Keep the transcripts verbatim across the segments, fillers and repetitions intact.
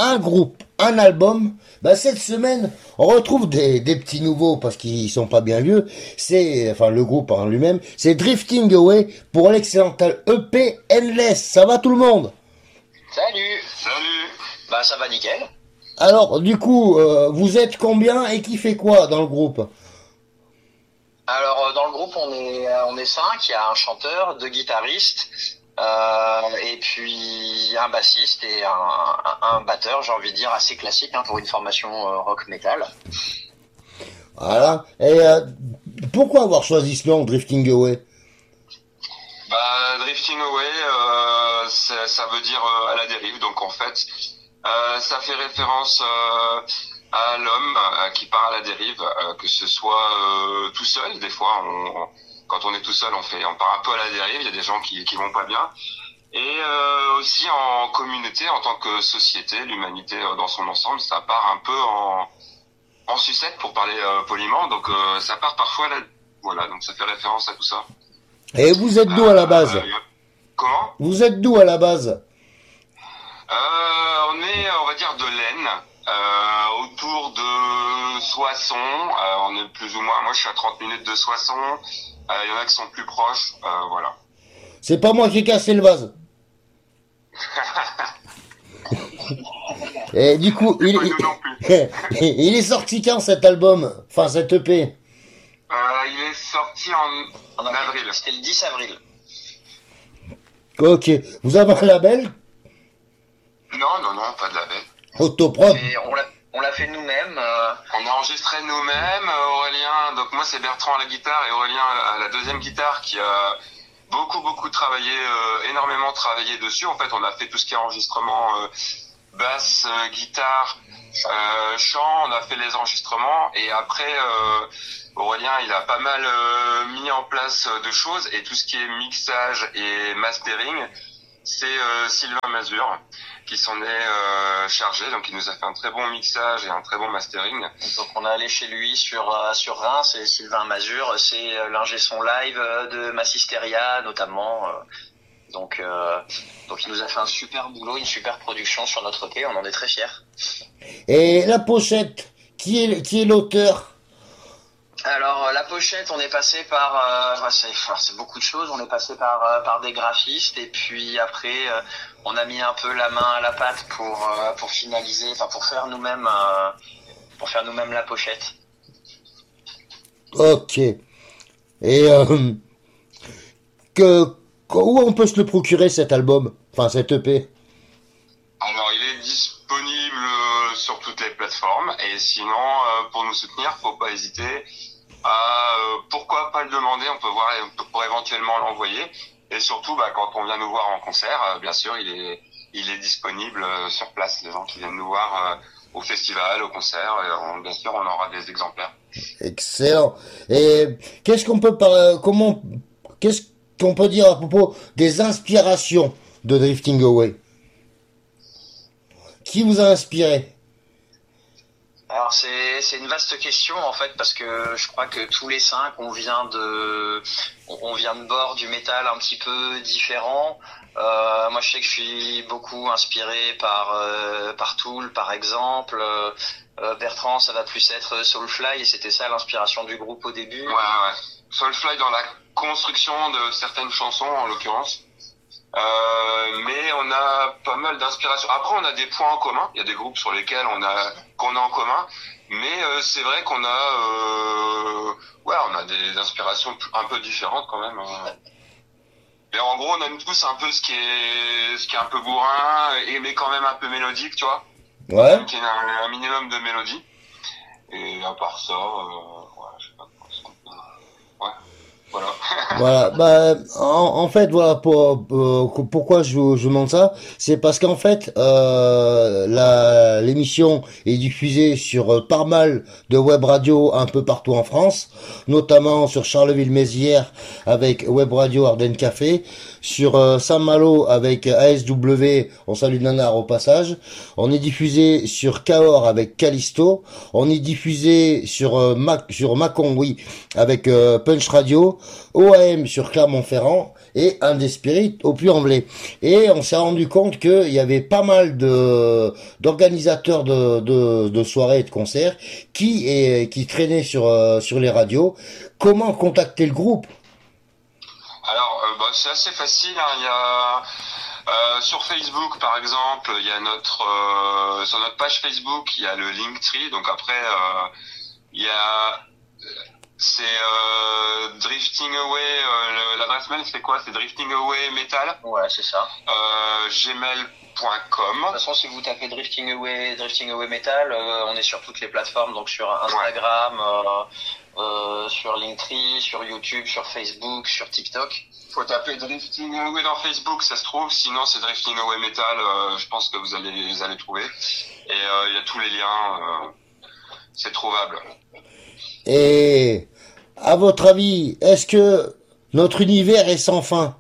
un groupe, un album. Bah cette semaine, on retrouve des, des petits nouveaux parce qu'ils sont pas bien vieux. C'est, enfin le groupe en lui-même, c'est Drifting Away pour l'excellent E P Endless. Ça va tout le monde? Salut. Salut. Bah ça va nickel. Alors du coup, euh, vous êtes combien et qui fait quoi dans le groupe? Alors euh, dans le groupe on est euh, on est cinq. Il y a un chanteur, deux guitaristes. Euh, et puis un bassiste et un, un, un batteur, j'ai envie de dire assez classique hein, pour une formation euh, rock metal. Voilà. Et euh, pourquoi avoir choisi ce nom, Drifting Away? Bah, Drifting Away, euh, ça, ça veut dire euh, à la dérive. Donc en fait, euh, ça fait référence euh, à l'homme euh, qui part à la dérive, euh, que ce soit euh, tout seul. Des fois, on, on quand on est tout seul, on fait, on part un peu à la dérive. Il y a des gens qui, qui vont pas bien. Et euh, aussi en communauté, en tant que société, l'humanité euh, dans son ensemble, ça part un peu en, en sucette pour parler euh, poliment. Donc euh, ça part parfois là. Voilà, donc ça fait référence à tout ça. Et vous êtes d'où à la base? Euh, comment? Vous êtes d'où à la base? euh, On est, on va dire, de l'Aisne, euh, autour de Soissons. Euh, on est plus ou moins. Moi, je suis à trente minutes de Soissons. Il euh, y en a qui sont plus proches, euh, voilà. C'est pas moi qui ai cassé le vase. Et du coup, il, il, il est sorti quand cet album? Enfin, cet E P? euh, Il est sorti en, en avril. C'était le dix avril. Ok. Vous avez un label? Non, non, non, pas de label. Autoprod? Et on l'a on l'a fait nous-mêmes. Euh... On a enregistré nous-mêmes. Aurélien, donc moi c'est Bertrand à la guitare et Aurélien à la deuxième guitare qui a beaucoup beaucoup travaillé, euh, énormément travaillé dessus. En fait, on a fait tout ce qui est enregistrement, euh, basse, euh, guitare, euh, chant. On a fait les enregistrements et après euh, Aurélien il a pas mal euh, mis en place de choses et tout ce qui est mixage et mastering, c'est euh, Sylvain Mazur qui s'en est euh, chargé, donc il nous a fait un très bon mixage et un très bon mastering. Donc on est allé chez lui sur euh, sur Reims, et Sylvain Mazur, c'est euh, l'ingé son live euh, de Massisteria notamment. Euh, donc euh, donc il nous a fait un super boulot, une super production sur notre E P, on en est très fiers. Et la pochette, qui est qui est l'auteur? Alors euh, la pochette, on est passé par, euh, c'est, enfin, c'est beaucoup de choses. On est passé par euh, par des graphistes et puis après euh, on a mis un peu la main à la pâte pour euh, pour finaliser, enfin pour faire nous-mêmes euh, pour faire nous-mêmes la pochette. Ok. Et euh, que où on peut se le procurer cet album, enfin cet E P? Alors il est disponible sur toutes les plateformes et sinon euh, pour nous soutenir, faut pas hésiter à euh, pourquoi pas le demander, on peut voir pour éventuellement l'envoyer et surtout bah, quand on vient nous voir en concert, euh, bien sûr il est il est disponible euh, sur place, les gens qui viennent nous voir euh, au festival, au concert, et on, bien sûr on aura des exemplaires. Excellent. Et qu'est-ce qu'on peut par comment qu'est-ce qu'on peut dire à propos des inspirations de Drifting Away? Qui vous a inspiré? Alors c'est c'est une vaste question en fait, parce que je crois que tous les cinq on vient de on vient de bords du métal un petit peu différents. Euh, moi je sais que je suis beaucoup inspiré par euh, par Tool par exemple. Euh, Bertrand ça va plus être Soulfly et c'était ça l'inspiration du groupe au début. Ouais ouais. Soulfly dans la construction de certaines chansons en l'occurrence. Euh, mais on a pas mal d'inspiration. Après, on a des points en commun. Il y a des groupes sur lesquels on a qu'on a en commun, mais euh, c'est vrai qu'on a, euh, ouais, on a des inspirations un peu différentes quand même. Hein. Et en gros, on aime tous un peu ce qui est, ce qui est un peu bourrin, et mais quand même un peu mélodique, tu vois. Ouais. Qui a un, un minimum de mélodie. Et à part ça, euh, ouais, je sais pas quoi. Ouais. Voilà. Voilà, bah en, en fait voilà pour, pour- pourquoi je vous je vous demande ça, c'est parce qu'en fait euh, la l'émission est diffusée sur euh, pas mal de web radio un peu partout en France, notamment sur Charleville-Mézières avec Web Radio Ardennes Café, sur euh, Saint-Malo avec A S W, on salue Nanar au passage, on est diffusé sur Cahors avec Callisto, on est diffusé sur euh, Mac sur Macon oui avec euh, Punch Radio. O A M sur Clermont-Ferrand et un des Spirites au Puy-en-Velay. Et on s'est rendu compte qu'il y avait pas mal de d'organisateurs de, de, de soirées et de concerts qui est, qui traînaient sur euh, sur les radios. Comment contacter le groupe? Alors, euh, bah, c'est assez facile, hein. Il y a euh, sur Facebook, par exemple, il y a notre euh, sur notre page Facebook, il y a le Linktree. Donc après, euh, il y a c'est euh, Drifting Away. Euh, L'adresse mail, c'est quoi? C'est Drifting Away Metal. Ouais, c'est ça. Euh, gmail point com. De toute façon, si vous tapez Drifting Away, Drifting Away Metal, euh, on est sur toutes les plateformes, donc sur Instagram, ouais. euh, euh, sur Linktree, sur YouTube, sur Facebook, sur TikTok. Faut taper Drifting Away dans Facebook, ça se trouve. Sinon, c'est Drifting Away Metal. Euh, je pense que vous allez les allez trouver. Et euh, il y a tous les liens. Euh, c'est trouvable. Et à votre avis, est-ce que notre univers est sans fin?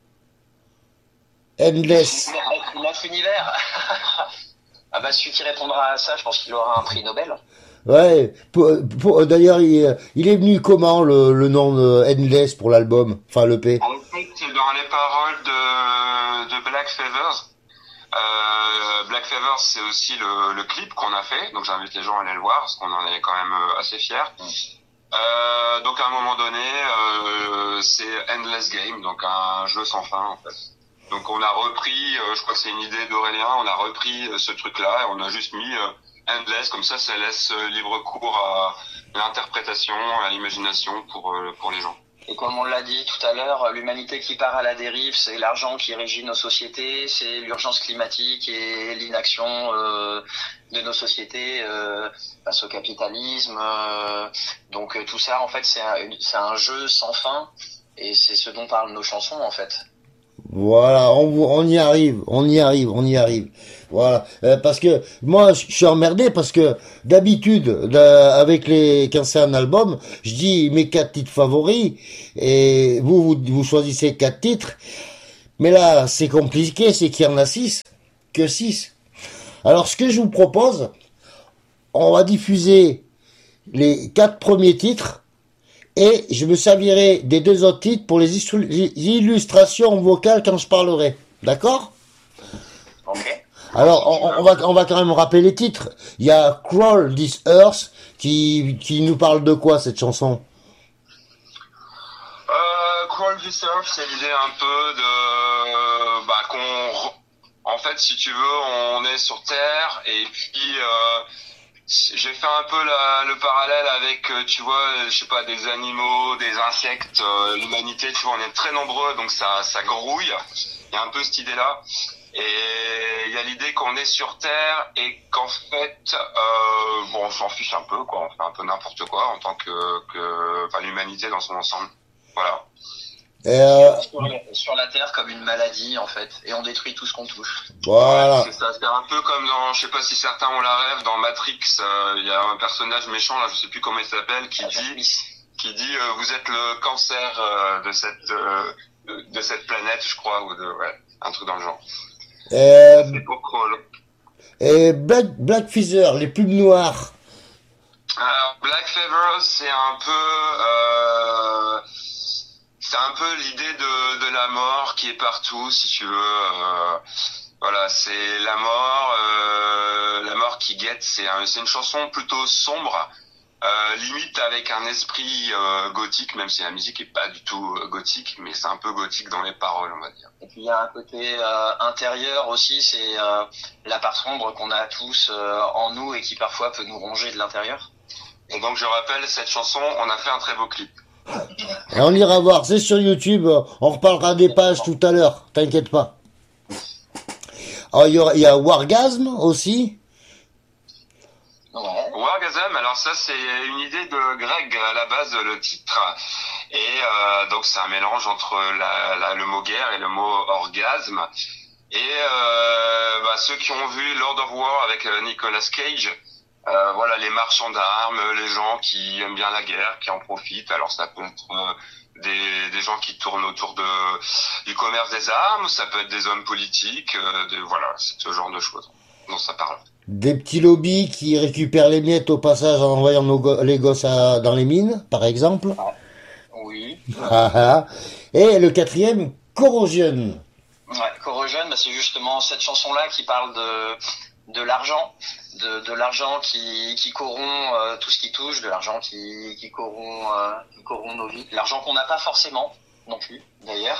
Endless. Notre univers. Ah bah celui qui répondra à ça, je pense qu'il aura un prix Nobel. Ouais. Pour, pour, d'ailleurs, il, il est venu comment le, le nom de Endless pour l'album, enfin l'E P? En fait, c'est dans les paroles de, de Black Feathers. Euh, Black Feathers, c'est aussi le, le clip qu'on a fait, donc j'invite les gens à aller le voir, parce qu'on en est quand même assez fiers. Mm. Euh, donc à un moment donné, euh, c'est Endless Game, donc un jeu sans fin en fait. Donc on a repris, euh, je crois que c'est une idée d'Aurélien, on a repris euh, ce truc-là et on a juste mis euh, Endless, comme ça ça laisse euh, libre cours à l'interprétation, à l'imagination pour, euh, pour les gens. Et comme on l'a dit tout à l'heure, l'humanité qui part à la dérive, c'est l'argent qui régit nos sociétés, c'est l'urgence climatique et l'inaction euh, de nos sociétés euh, face au capitalisme. Euh, donc tout ça, en fait, c'est un, c'est un jeu sans fin et c'est ce dont parlent nos chansons, en fait. Voilà, on, on y arrive, on y arrive, on y arrive. Voilà, euh, parce que moi je suis emmerdé parce que d'habitude avec les quand c'est un album, je dis mes quatre titres favoris et vous vous, vous choisissez quatre titres. Mais là, c'est compliqué, c'est qu'il y en a six, que six. Alors ce que je vous propose, on va diffuser les quatre premiers titres. Et je me servirai des deux autres titres pour les illustrations vocales quand je parlerai. D'accord? Ok. Alors, on, on, va, on va quand même rappeler les titres. Il y a Crawl This Earth, qui, qui nous parle de quoi, cette chanson? euh, Crawl This Earth, c'est l'idée un peu de... Bah, qu'on... En fait, si tu veux, on est sur Terre, et puis... Euh, j'ai fait un peu la, le parallèle avec, tu vois, je sais pas, des animaux, des insectes, euh, l'humanité, tu vois, on est très nombreux, donc ça, ça grouille. Il y a un peu cette idée-là. Et il y a l'idée qu'on est sur Terre et qu'en fait, euh, bon, on s'en fiche un peu, quoi. On fait un peu n'importe quoi en tant que, que, enfin, l'humanité dans son ensemble. Voilà. Euh... Sur, sur la Terre comme une maladie en fait, et on détruit tout ce qu'on touche. Voilà. Ouais, c'est ça, c'est un peu comme dans, je sais pas si certains ont la rêve, dans Matrix, il euh, y a un personnage méchant là, je sais plus comment il s'appelle, qui dit, qui dit, euh, vous êtes le cancer euh, de cette, euh, de, de cette planète, je crois, ou de, ouais, un truc dans le genre. Euh... C'est pour Crawl. Et Black, Black Feather, les pubs noires. Alors, Black Feather, c'est un peu, euh, c'est un peu l'idée de, de la mort qui est partout, si tu veux. Euh, voilà, c'est la mort, euh, la mort qui guette. C'est un, c'est une chanson plutôt sombre, euh, limite avec un esprit euh, gothique, même si la musique est pas du tout euh, gothique, mais c'est un peu gothique dans les paroles, on va dire. Et puis il y a un côté euh, intérieur aussi, c'est euh, la part sombre qu'on a tous euh, en nous et qui parfois peut nous ronger de l'intérieur. Et donc je rappelle, cette chanson, on a fait un très beau clip. Et on ira voir, c'est sur YouTube, on reparlera des pages tout à l'heure, t'inquiète pas. Alors, il y, aura, il y a Wargasm aussi. Ouais. Wargasm, alors ça c'est une idée de Greg à la base, le titre. Et euh, donc c'est un mélange entre la, la, le mot guerre et le mot orgasme. Et euh, bah, ceux qui ont vu Lord of War avec Nicolas Cage, euh, voilà, les marchands d'armes, les gens qui aiment bien la guerre, qui en profitent. Alors ça peut être euh, des, des gens qui tournent autour de du commerce des armes, ça peut être des hommes politiques, euh, de, voilà, c'est ce genre de choses dont ça parle. Des petits lobbies qui récupèrent les miettes au passage en envoyant nos go- les gosses à, dans les mines, par exemple. Oui. Ah, ah. Et le quatrième, Corrosion. Ouais, Corrosion, bah, c'est justement cette chanson-là qui parle de de l'argent, de, de l'argent qui, qui corrompt euh, tout ce qui touche, de l'argent qui, qui corrompt, euh, qui corrompt nos vies, l'argent qu'on n'a pas forcément non plus, d'ailleurs.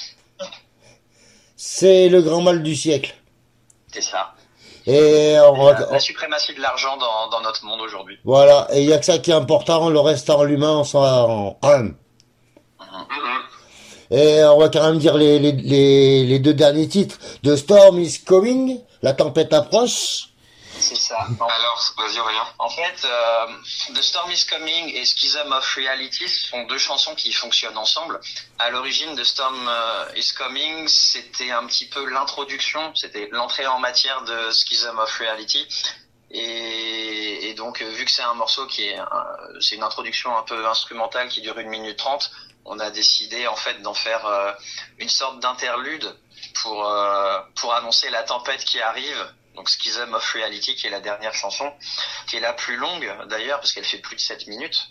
C'est le grand mal du siècle. C'est ça. Et C'est on va- la, la suprématie de l'argent dans, dans notre monde aujourd'hui. voilà, et il y a que ça qui est important, le reste en l'humain, on s'en en... Mhm. Et on va quand même dire les, les, les, les deux derniers titres. The Storm is Coming, la tempête approche. C'est ça. En, Alors, vas-y, Aurélien. en fait, euh, The Storm is Coming et Schism of Reality sont deux chansons qui fonctionnent ensemble. À l'origine, The Storm euh, is Coming, c'était un petit peu l'introduction, c'était l'entrée en matière de Schism of Reality. Et, et donc, euh, vu que c'est un morceau qui est, un- c'est une introduction un peu instrumentale qui dure une minute trente, on a décidé en fait d'en faire euh, une sorte d'interlude pour euh, pour annoncer la tempête qui arrive. Donc Schism of Reality, qui est la dernière chanson, qui est la plus longue d'ailleurs parce qu'elle fait plus de sept minutes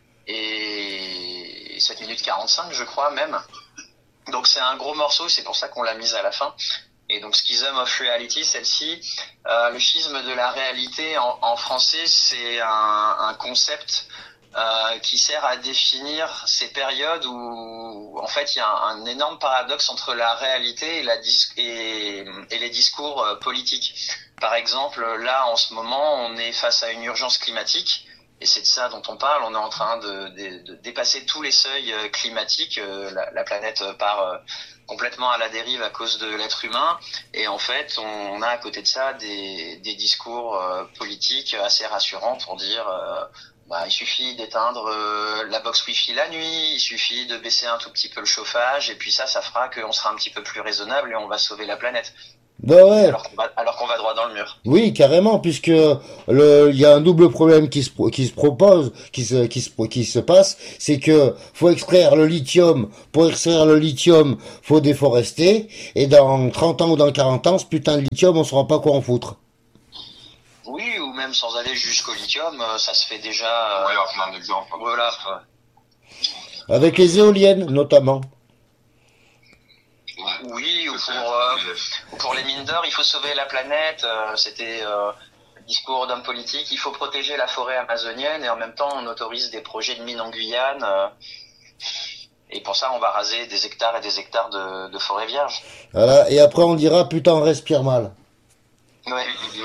et sept minutes quarante-cinq, je crois même. Donc c'est un gros morceau, c'est pour ça qu'on l'a mise à la fin. Et donc Schism of Reality, celle-ci, euh, le schisme de la réalité en, en français, c'est un, un concept euh, qui sert à définir ces périodes où en fait il y a un, un énorme paradoxe entre la réalité et, la dis- et, et les discours euh, politiques. Par exemple, là en ce moment, on est face à une urgence climatique. Et c'est de ça dont on parle. On est en train de, de, de dépasser tous les seuils euh, climatiques. Euh, la, la planète part euh, complètement à la dérive à cause de l'être humain. Et en fait, on a à côté de ça des, des discours euh, politiques assez rassurants pour dire euh, bah, il suffit d'éteindre euh, la box Wi-Fi la nuit, il suffit de baisser un tout petit peu le chauffage, et puis ça, ça fera qu'on sera un petit peu plus raisonnable et on va sauver la planète. Bah ouais, Alors qu'on va, alors qu'on va droit dans le mur. oui, carrément, puisque le, il y a un double problème qui se, pro- qui se propose, qui se, qui se, qui se passe, c'est que faut extraire le lithium. Pour extraire le lithium, faut déforester, et dans trente ans ou dans quarante ans, ce putain de lithium, on saura pas quoi en foutre. Oui, ou même sans aller jusqu'au lithium, euh, ça se fait déjà. Ouais, Euh, alors, je mets un exemple. voilà. Avec les éoliennes, notamment. Ouais. Oui, ou C'est- pour, euh, mais- ou pour les mines d'or, il faut sauver la planète. euh, C'était euh, le discours d'homme politique. Il faut protéger la forêt amazonienne et en même temps, on autorise des projets de mines en Guyane. euh, et pour ça, on va raser des hectares et des hectares de, de forêt vierge. Voilà, et après on dira, putain, on respire mal. Ouais.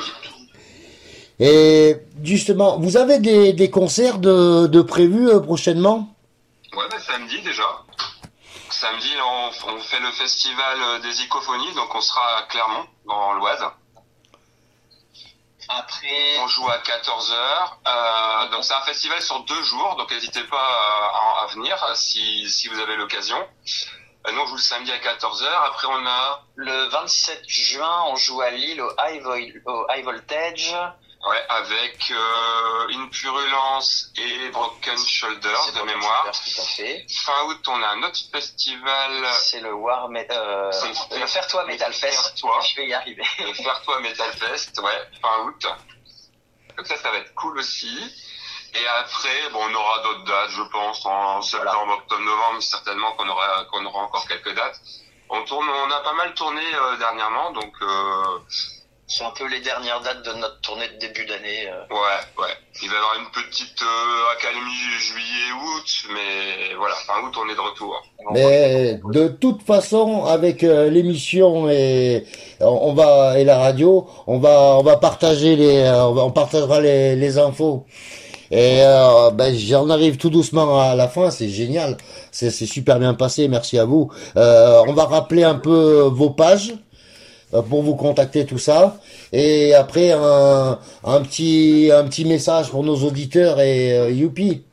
Et justement, vous avez des, des concerts de, de prévus euh, prochainement? Ouais, bah, samedi déjà. Samedi, on, on fait le festival euh, des icophonies, donc on sera à Clermont, dans l'Oise. Après, On joue à quatorze heures. Euh, donc c'est un festival sur deux jours, donc n'hésitez pas à, à venir si, si vous avez l'occasion. Euh, nous, on joue le samedi à quatorze heures. Après, on a le vingt-sept juin, on joue à Lille au High, Vol- au high Voltage. ouais, avec euh, une Purulence et Broken Shoulders C'est de Broken mémoire. Shoulders, tout à fait. Fin août, on a un autre festival, C'est le War Met- euh, C'est- le Faire-toi Metal Fest. Faire-toi. Je vais y arriver. le Faire-toi Metal Fest, ouais, fin août. Donc ça, ça va être cool aussi. Et après, bon, on aura d'autres dates, je pense, en septembre, octobre, novembre, certainement qu'on aura, qu'on aura encore quelques dates. On tourne, on a pas mal tourné euh, dernièrement, donc euh, C'est un peu les dernières dates de notre tournée de début d'année. euh. ouais, ouais. Il va y avoir une petite euh, accalmie juillet-août, mais voilà, fin août, on est de retour. Mais de toute façon, avec euh, l'émission et on, on va et la radio, on va on va partager les euh, on, va- on partagera les, les infos. Et euh, ben, j'en arrive tout doucement à la fin, c'est génial, c'est c'est super bien passé, merci à vous. Euh, on va rappeler un peu vos pages euh, pour vous contacter tout ça, et après un un petit un petit message pour nos auditeurs et euh, youpi.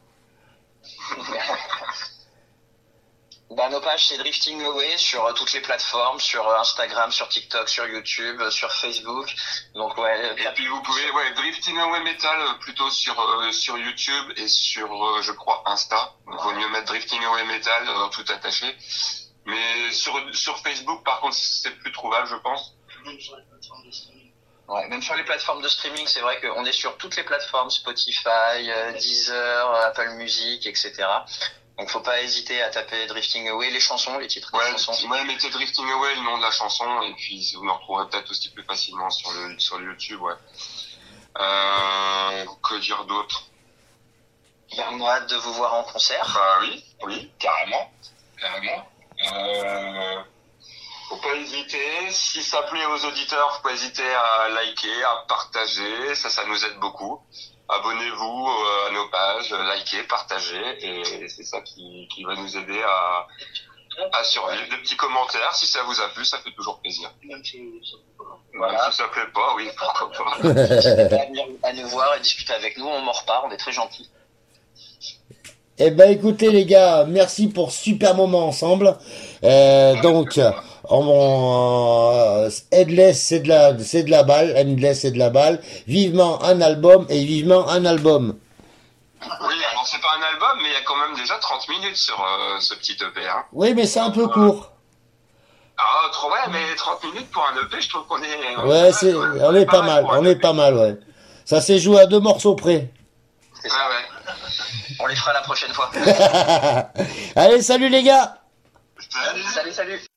Bah, nos pages, c'est Drifting Away sur euh, toutes les plateformes, sur euh, Instagram, sur TikTok, sur YouTube, euh, sur Facebook. Donc ouais, euh, Et puis vous pouvez, ouais, Drifting Away Metal euh, plutôt sur euh, sur YouTube et sur, euh, je crois, Insta. Donc vaut mieux mettre Drifting Away Metal euh, tout attaché. Mais sur sur Facebook, par contre, c'est plus trouvable, je pense. ouais, même sur les plateformes de streaming, c'est vrai qu'on est sur toutes les plateformes, Spotify, euh, Deezer, euh, Apple Music, et cetera. Donc faut pas hésiter à taper Drifting Away, les chansons, les titres des Ouais, chansons. ouais, mettez Drifting Away, le nom de la chanson, et puis vous me retrouverez peut-être aussi plus facilement sur le sur le YouTube, ouais. Euh, que dire d'autre? Ben, on a hâte de vous voir en concert. Bah oui, oui, carrément, carrément. Euh, faut pas hésiter. Si ça plaît aux auditeurs, faut pas hésiter à liker, à partager. Ça, ça nous aide beaucoup. Abonnez-vous euh, à nos pages, likez, partagez, et c'est ça qui, qui va nous aider à, à survivre. Des petits commentaires, si ça vous a plu, ça fait toujours plaisir. Même si, Voilà. Si ça plaît pas, oui, pourquoi pas. à venir à nous voir et discuter avec nous, on m'en repart, on est très gentils. Eh ben écoutez les gars, merci pour ce super moment ensemble. Euh, donc on, euh, Headless c'est de la c'est de la balle, Endless c'est de la balle. Vivement un album et vivement un album. Oui, alors c'est pas un album, mais il y a quand même déjà trente minutes sur euh, ce petit E P. Hein. Oui, mais c'est un peu court. Ah, trop ouais, mais trente minutes pour un E P, je trouve qu'on est... On Ouais, est c'est pas mal, on est pas mal, pour un on est E P. pas mal, ouais. Ça s'est joué à deux morceaux près. C'est ça. Ah ouais. On les fera la prochaine fois. Allez, salut les gars. Salut. Salut, salut.